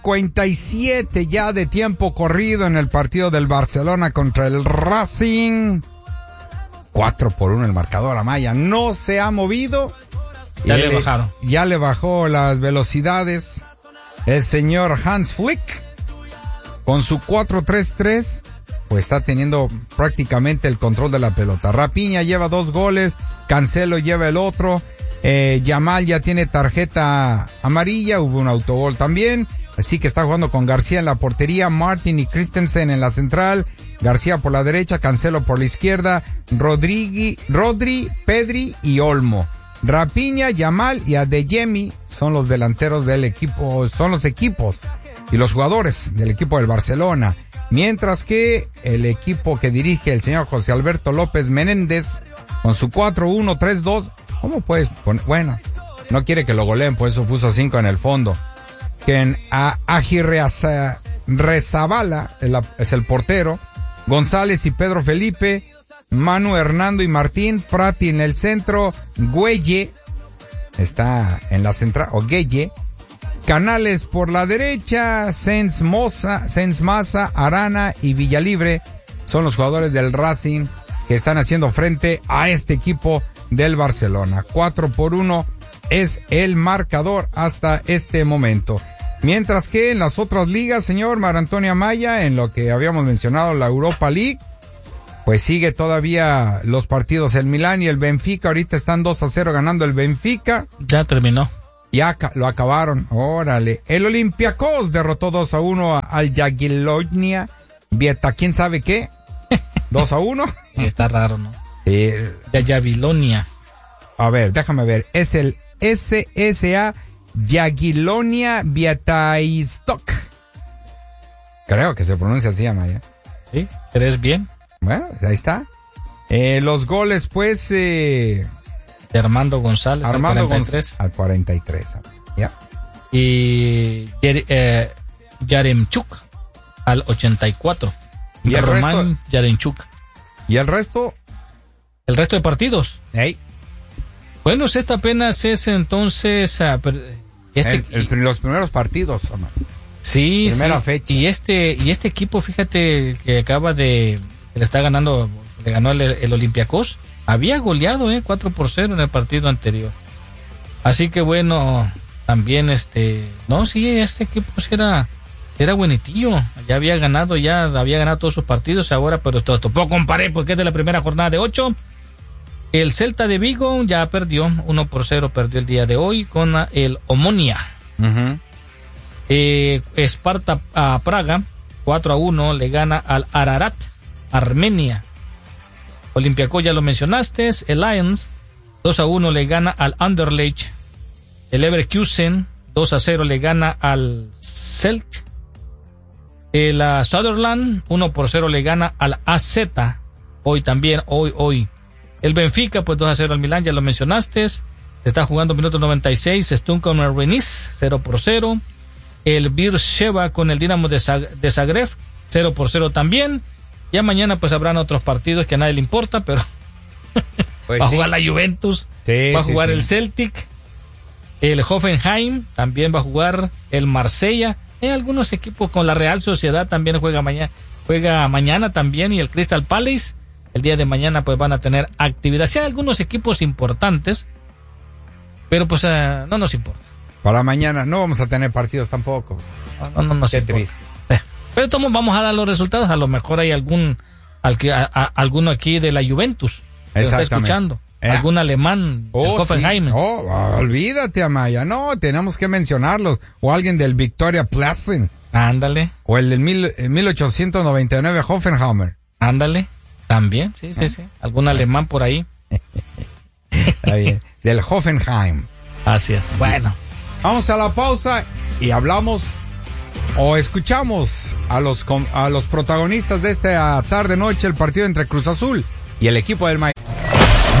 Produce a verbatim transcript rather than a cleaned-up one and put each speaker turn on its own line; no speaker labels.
cincuenta y siete ya de tiempo corrido en el partido del Barcelona contra el Racing. cuatro por uno el marcador, Amaya. No se ha movido.
Ya le bajaron.
Ya le bajó las velocidades el señor Hans Flick. Con su cuatro tres tres, pues está teniendo prácticamente el control de la pelota. Rapiña lleva dos goles, Cancelo lleva el otro. Eh, Yamal ya tiene tarjeta amarilla, hubo un autogol también. Así que está jugando con García en la portería, Martin y Christensen en la central, García por la derecha, Cancelo por la izquierda, Rodrigui, Rodri, Pedri y Olmo. Rapiña, Yamal y Adeyemi son los delanteros del equipo, son los equipos y los jugadores del equipo del Barcelona. Mientras que el equipo que dirige el señor José Alberto López Menéndez, con su cuatro uno tres dos, ¿cómo puedes poner? Bueno, no quiere que lo goleen, por eso puso cinco en el fondo. Que en Agirrezabala es el portero, González y Pedro Felipe, Manu, Hernando y Martín, Prati en el centro, Güelle está en la central, o Gueye, Canales por la derecha, Sens Moza, Sens Maza, Arana y Villalibre son los jugadores del Racing que están haciendo frente a este equipo del Barcelona. cuatro por uno es el marcador hasta este momento. Mientras que en las otras ligas, señor Mar Antonio Amaya, en lo que habíamos mencionado, la Europa League, pues sigue todavía los partidos. El Milán y el Benfica ahorita están dos a cero ganando el Benfica.
Ya terminó.
Ya lo acabaron. Órale. El Olympiacos derrotó dos a uno al Jagiellonia Vieta, ¿quién sabe qué? dos a uno.
Está raro, ¿no?
Eh,
Jagiellonia.
A ver, déjame ver. Es el S S A Jagiellonia Białystok. Creo que se pronuncia así, Amaya.
¿Sí? ¿Crees bien?
Bueno, ahí está. Eh, los goles, pues... Eh,
de Armando González
Armando
al cuarenta y tres.
Gonz- al cuarenta y tres. Ya.
Y Yer- eh, Yaremchuk al ochenta y cuatro.
¿Y el
Román
resto?
Yaremchuk.
¿Y el resto?
El resto de partidos.
Hey.
Bueno, esto apenas es entonces... Uh, este,
el, el, los primeros partidos, hermano.
Sí,
Primera
sí.
fecha.
Y este, y este equipo, fíjate, que acaba de... que le está ganando, le ganó el, el Olympiacos. Había goleado, eh, cuatro por cero en el partido anterior. Así que bueno, también este... No, sí, este equipo sí era... Era buenitillo. Ya había ganado, ya había ganado todos sus partidos ahora, pero esto tampoco comparé porque es de la primera jornada de ocho. El Celta de Vigo ya perdió, uno por cero perdió el día de hoy con el Omonia.
Uh-huh.
Eh, Esparta a Praga, cuatro a uno le gana al Ararat, Armenia. Olympiacos ya lo mencionaste, el Lions, dos a uno le gana al Anderlecht. El Leverkusen, dos a cero le gana al Celt. El uh, Sutherland, uno por cero le gana al A Z. Hoy también, hoy, hoy. El Benfica, pues dos a cero al Milán, ya lo mencionaste. Se está jugando minutos noventa y seis. Stun con el Rennes, cero por cero. El Beersheva con el Dinamo de, Zag- de Zagreb, cero por cero también. Ya mañana pues habrán otros partidos que a nadie le importa, pero
pues
va
sí.
a jugar la Juventus,
sí,
va a
sí,
jugar
sí.
el Celtic, el Hoffenheim, también va a jugar el Marsella. Hay algunos equipos con la Real Sociedad también juega mañana, juega mañana también, y el Crystal Palace. El día de mañana pues van a tener actividad. Sí hay algunos equipos importantes, pero pues uh, no nos importa.
Para mañana no vamos a tener partidos tampoco.
No, no nos
Qué
importa.
triste.
Pero todos vamos a dar los resultados. A lo mejor hay algún al que, a, a, alguno aquí de la Juventus que nos está escuchando.
Eh.
Algún alemán
Oh,
del Hoffenheim.
sí. Oh, olvídate, Amaya. No, tenemos que mencionarlos. O alguien del Victoria Plassen.
Ándale.
O el del mil, mil ochocientos noventa y nueve Hoffenheimer.
Ándale. También, sí, sí, sí. Algún alemán por ahí.
Está bien. Del Hoffenheim.
Así es. Bueno.
Vamos a la pausa y hablamos o escuchamos a los, a los protagonistas de esta tarde-noche, el partido entre Cruz Azul y el equipo del Miami.